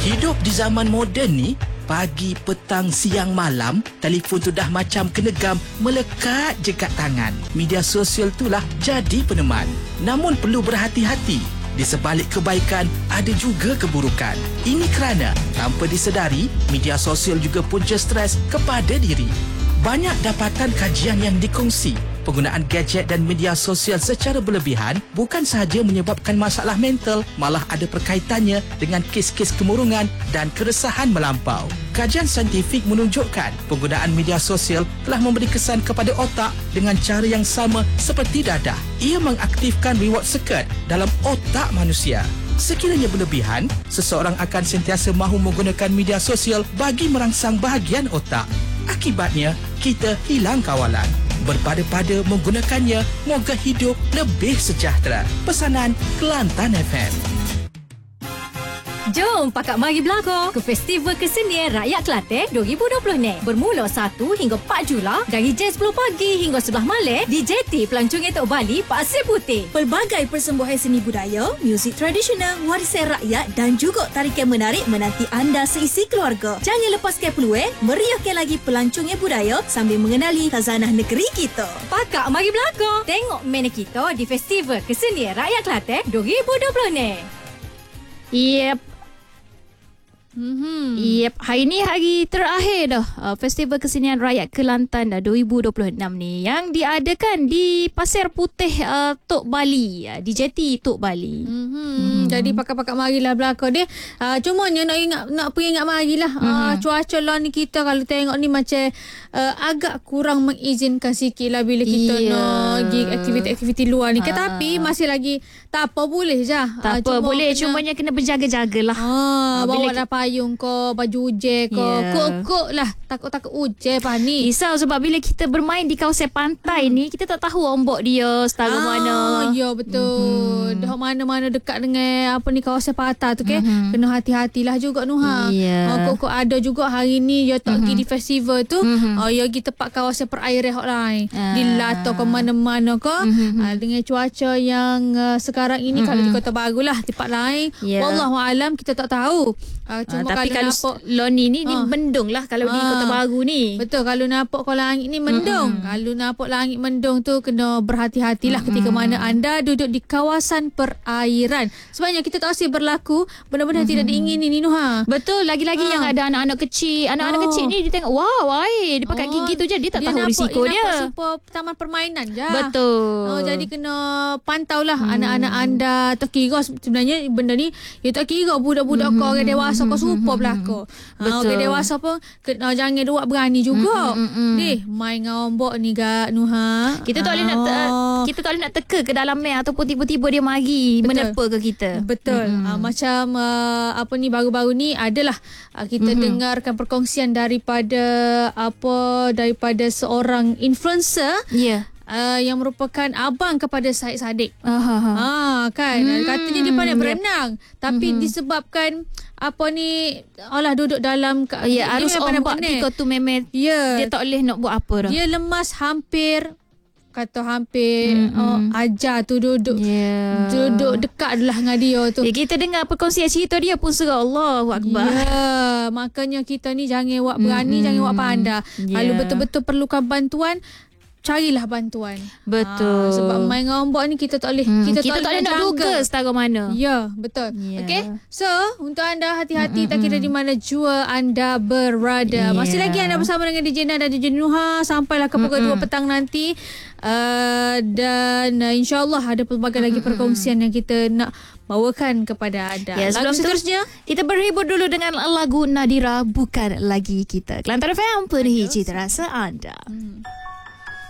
Hidup di zaman moden ni, pagi, petang, siang, malam, telefon tu dah macam kenegam melekat je kat tangan. Media sosial itulah jadi peneman. Namun perlu berhati-hati. Di sebalik kebaikan, ada juga keburukan. Ini kerana, tanpa disedari, media sosial juga punca stres kepada diri. Banyak dapatan kajian yang dikongsi. Penggunaan gadget dan media sosial secara berlebihan bukan sahaja menyebabkan masalah mental, malah ada perkaitannya dengan kes-kes kemurungan dan keresahan melampau. Kajian saintifik menunjukkan penggunaan media sosial telah memberi kesan kepada otak dengan cara yang sama seperti dadah. Ia mengaktifkan reward circuit dalam otak manusia. Sekiranya berlebihan, seseorang akan sentiasa mahu menggunakan media sosial bagi merangsang bahagian otak. Akibatnya, kita hilang kawalan. Berpada-pada menggunakannya, moga hidup lebih sejahtera. Pesanan Kelantan FM. Jom Pakak mari belakang ke Festival Kesenian Rakyat Kelantan 2020 ni. Bermula 1 hingga 4 Julai dari jam 10 pagi hingga 11 malam di JT Pelancongan Tok Bali, Pasir Putih. Pelbagai persembahan seni budaya, muzik tradisional, warisan rakyat dan juga tarikan menarik menanti anda seisi keluarga. Jangan lepaskan peluang meriahkan lagi pelancongan budaya sambil mengenali khazanah negeri kita. Pakak mari belakang. Tengok mana kita di Festival Kesenian Rakyat Kelantan 2020 ni. Yep, hari ni hari terakhir dah Festival Kesenian Rakyat Kelantan dah 2026 ni yang diadakan di Pasir Putih Tok Bali, di JT Tok Bali. Jadi pakak-pakak marilah belakang dia. Cumanya nak pergi ingat marilah. Cuaca lah ni kita kalau tengok ni macam agak kurang mengizinkan sikit lah bila kita nak pergi aktiviti-aktiviti luar ni. Tapi masih lagi tak apa, boleh je. Tak apa, boleh. Cumanya kena berjaga-jagalah. Bawa dah payung ko, baju hujan ko. Kok lah. Takut-takut hujan apa ni. Risau sebab bila kita bermain di kawasan pantai ni, kita tak tahu ombak dia setara mana. Ya, betul. Dah mana-mana dekat dengan apa ni kawasan pantai tu ke. Kena hati-hatilah juga Nuha. Kok ada juga hari ni ya tak pergi di festival tu. Ya pergi tempat kawasan perairan hot lain. Di Lato ke mana-mana ke. Dengan cuaca yang sekarang ini kalau di Kota Baru lah tempat lain. Wallahualam kita tak tahu. Cuma tapi kalau Loni ni mendung lah kalau di Kota Baru ni. Betul, kalau nampak kalau langit ni mendung. Kalau nampak langit mendung tu kena berhati-hatilah ketika mana anda duduk di kawasan perairan. Sebabnya kita tak asyik berlaku benda-benda tidak diingini ni Nuha. Betul, lagi-lagi yang ada anak-anak kecil. Anak-anak kecil ni dia tengok wow, air dia pakai gigi tu je, dia tak tahu risiko dia. Dia nampak super taman permainan je. Betul. Jadi kena pantau lah anak-anak anda. Tak kira sebenarnya benda ni dia tak kira budak-budak kau orang dewasa kau super berlaku. Orang dewasa pun jangan buat berani juga. Main dengan ombak ni gak Nuha. Kita tak boleh nak teka ke dalam air ataupun tiba-tiba dia mari menepa ke kita. Betul. Macam baru-baru ni adalah kita dengarkan perkongsian daripada seorang influencer. Yang merupakan abang kepada Syed Saddiq. Kan katanya dia pandai berenang tapi disebabkan duduk dalam arus ombak ketika tu memang dia tak boleh nak buat apa dah. Dia lemas hampir ajar tu duduk dekat lah dengan dia tu. Kita dengar perkongsian cerita dia pun serah Allahu Akbar. Makanya kita ni jangan buat berani, jangan buat pandai. Kalau betul-betul perlukan bantuan, carilah bantuan. Betul. Sebab main dengan ombak ni kita tak boleh kita tak boleh nak duga setara mana. Ya, betul. Okay. So, untuk anda hati-hati tak kira di mana jua anda berada. Masih lagi anda bersama dengan DJ Nah dan DJ Nuha sampailah ke pukul 2 petang nanti. Dan insyaAllah ada pelbagai lagi perkongsian yang kita nak bawakan kepada anda. Sebelum seterusnya kita berhibur dulu dengan lagu Nadira Bukan Lagi Kita. Kelantan FM, penuhi cita rasa anda.